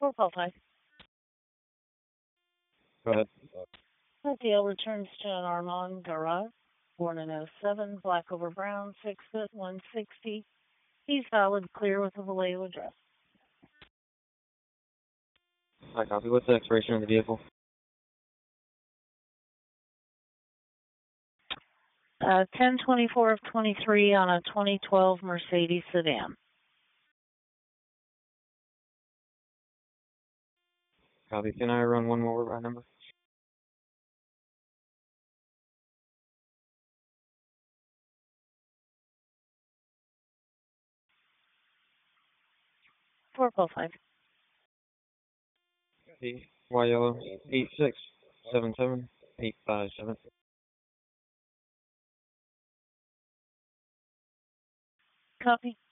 455. Go ahead. Deal returns to an Armand Garage, born in '07, black over brown, 6 foot, 160. He's valid, clear with a Vallejo address. I copy. What's the expiration of the vehicle? 10/24 of 23 on a 2012 Mercedes sedan. Copy. Can I run one more by number? Four call 5. Y yellow 8677857. Copy.